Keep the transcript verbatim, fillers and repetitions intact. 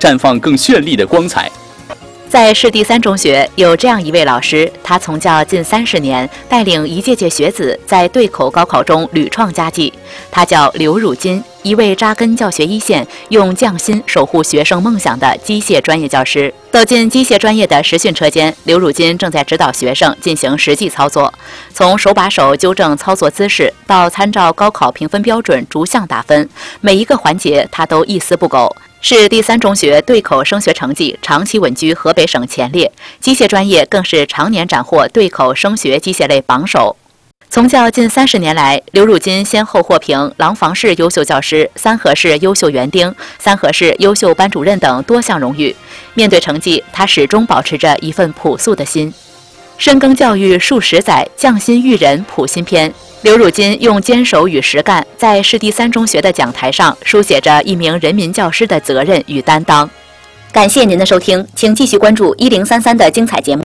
绽放更绚丽的光彩。 在市第三中学有这样一位老师，他从教近三十年，带领一届届学子在对口高考中屡创佳绩。他叫刘汝金，一位扎根教学一线、用匠心守护学生梦想的机械专业教师。走进机械专业的实训车间，刘汝金正在指导学生进行实际操作，从手把手纠正操作姿势，到参照高考评分标准逐项打分，每一个环节他都一丝不苟。市第三中学对口升学成绩长期稳居河北省前列，机械专业更是常年斩获对口升学机械类榜首。从教近三十年来，刘汝金先后获评廊坊市优秀教师、三河市优秀园丁、三河市优秀班主任等多项荣誉。面对成绩，他始终保持着一份朴素的心。深耕教育数十载，匠心育人谱新篇。刘汝金用坚守与实干，在市第三中学的讲台上书写着一名人民教师的责任与担当。感谢您的收听，请继续关注一零三三的精彩节目。